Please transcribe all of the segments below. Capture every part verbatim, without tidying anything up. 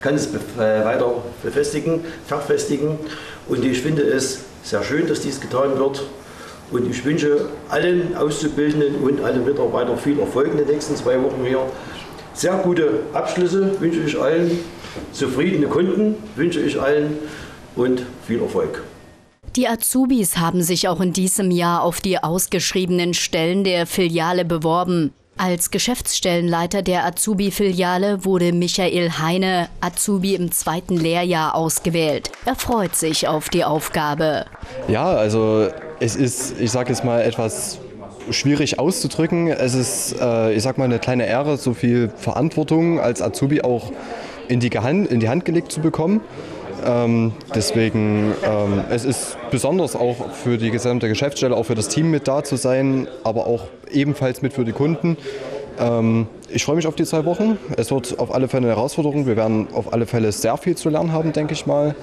Kann es weiter befestigen, verfestigen und ich finde es sehr schön, dass dies getan wird und ich wünsche allen Auszubildenden und allen Mitarbeitern viel Erfolg in den nächsten zwei Wochen hier. Sehr gute Abschlüsse wünsche ich allen, zufriedene Kunden wünsche ich allen und viel Erfolg. Die Azubis haben sich auch in diesem Jahr auf die ausgeschriebenen Stellen der Filiale beworben. Als Geschäftsstellenleiter der Azubi-Filiale wurde Michael Heine, Azubi im zweiten Lehrjahr, ausgewählt. Er freut sich auf die Aufgabe. Ja, also es ist, ich sage jetzt mal, etwas schwierig auszudrücken. Es ist, äh, ich sag mal, eine kleine Ehre, so viel Verantwortung als Azubi auch in die Hand, in die Hand gelegt zu bekommen. Ähm, deswegen, ähm, es ist besonders auch für die gesamte Geschäftsstelle, auch für das Team mit da zu sein, aber auch ebenfalls mit für die Kunden. Ähm, ich freue mich auf die zwei Wochen. Es wird auf alle Fälle eine Herausforderung. Wir werden auf alle Fälle sehr viel zu lernen haben, denke ich mal.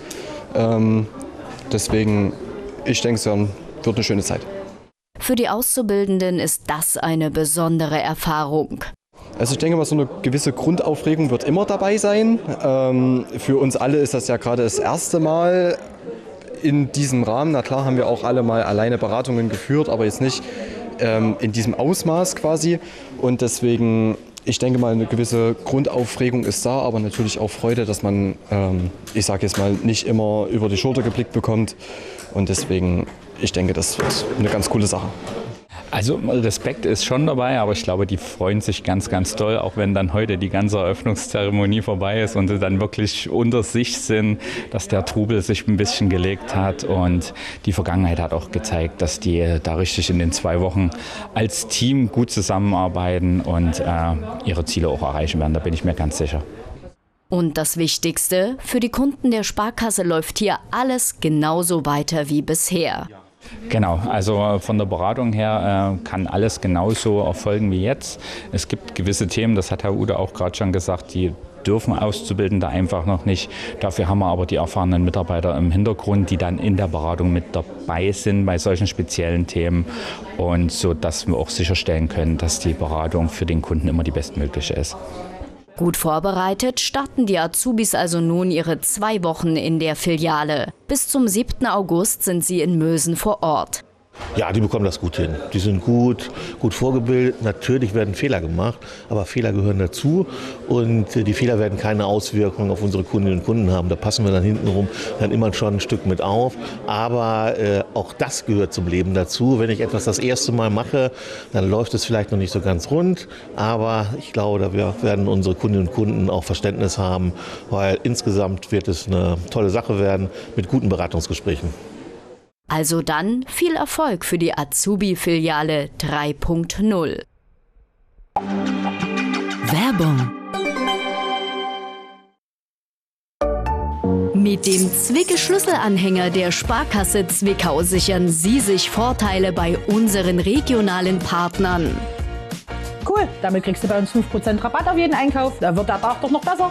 Ähm, deswegen, ich denke, es wird eine schöne Zeit. Für die Auszubildenden ist das eine besondere Erfahrung. Also ich denke mal, so eine gewisse Grundaufregung wird immer dabei sein. Ähm, für uns alle ist das ja gerade das erste Mal in diesem Rahmen. Na klar haben wir auch alle mal alleine Beratungen geführt, aber jetzt nicht ähm, in diesem Ausmaß quasi. Und deswegen, ich denke mal, eine gewisse Grundaufregung ist da, aber natürlich auch Freude, dass man, ähm, ich sage jetzt mal, nicht immer über die Schulter geblickt bekommt. Und deswegen, ich denke, das wird eine ganz coole Sache. Also Respekt ist schon dabei, aber ich glaube, die freuen sich ganz, ganz doll, auch wenn dann heute die ganze Eröffnungszeremonie vorbei ist und sie dann wirklich unter sich sind, dass der Trubel sich ein bisschen gelegt hat. Und die Vergangenheit hat auch gezeigt, dass die da richtig in den zwei Wochen als Team gut zusammenarbeiten und äh, ihre Ziele auch erreichen werden. Da bin ich mir ganz sicher. Und das Wichtigste, für die Kunden der Sparkasse läuft hier alles genauso weiter wie bisher. Genau, also von der Beratung her äh, kann alles genauso erfolgen wie jetzt. Es gibt gewisse Themen, das hat Herr Ude auch gerade schon gesagt, die dürfen Auszubildende einfach noch nicht. Dafür haben wir aber die erfahrenen Mitarbeiter im Hintergrund, die dann in der Beratung mit dabei sind bei solchen speziellen Themen und so, dass wir auch sicherstellen können, dass die Beratung für den Kunden immer die bestmögliche ist. Gut vorbereitet starten die Azubis also nun ihre zwei Wochen in der Filiale. Bis zum siebten August sind sie in Mösen vor Ort. Ja, die bekommen das gut hin. Die sind gut, gut vorgebildet. Natürlich werden Fehler gemacht, aber Fehler gehören dazu. Und die Fehler werden keine Auswirkungen auf unsere Kundinnen und Kunden haben. Da passen wir dann hintenrum dann immer schon ein Stück mit auf. Aber äh, auch das gehört zum Leben dazu. Wenn ich etwas das erste Mal mache, dann läuft es vielleicht noch nicht so ganz rund. Aber ich glaube, da werden unsere Kundinnen und Kunden auch Verständnis haben, weil insgesamt wird es eine tolle Sache werden mit guten Beratungsgesprächen. Also dann viel Erfolg für die Azubi-Filiale drei Punkt null. Werbung. Mit dem Zwicke-Schlüsselanhänger der Sparkasse Zwickau sichern Sie sich Vorteile bei unseren regionalen Partnern. Cool, damit kriegst du bei uns fünf Prozent Rabatt auf jeden Einkauf. Da wird der Tag doch noch besser.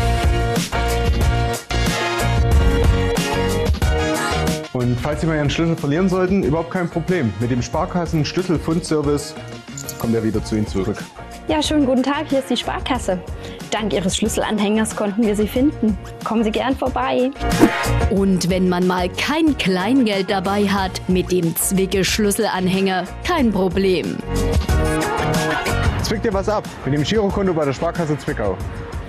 Und falls Sie mal Ihren Schlüssel verlieren sollten, überhaupt kein Problem. Mit dem Sparkassen-Schlüsselfundservice kommt er wieder zu Ihnen zurück. Ja, schönen guten Tag, hier ist die Sparkasse. Dank Ihres Schlüsselanhängers konnten wir Sie finden. Kommen Sie gern vorbei. Und wenn man mal kein Kleingeld dabei hat, mit dem Zwicke-Schlüsselanhänger kein Problem. Zwick dir was ab mit dem Girokonto bei der Sparkasse Zwickau.